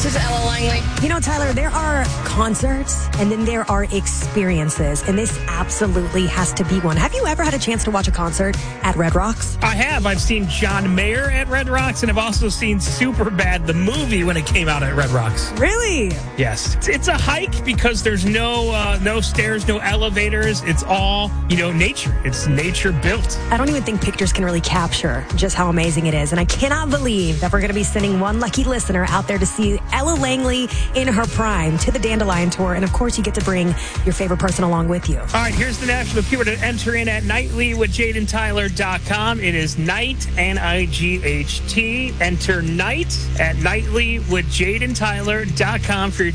This is Ella Langley. You know, Tyler, there are concerts and then there are experiences, and this absolutely has to be one. Have you ever had a chance to watch a concert at Red Rocks? I have. I've seen John Mayer at Red Rocks, and I've also seen Superbad, the movie, when it came out at Red Rocks. Really? Yes. It's a hike because there's no stairs, no elevators. It's all, nature. It's nature built. I don't even think pictures can really capture just how amazing it is. And I cannot believe that we're going to be sending one lucky listener out there to see Ella Langley in her prime to the Dandelion Tour. And of course, you get to bring your favorite person along with you. All right, here's the national keyword to enter in at nightlywithjadentyler.com. It is night, N-I-G-H-T. Enter night at nightlywithjadentyler.com for your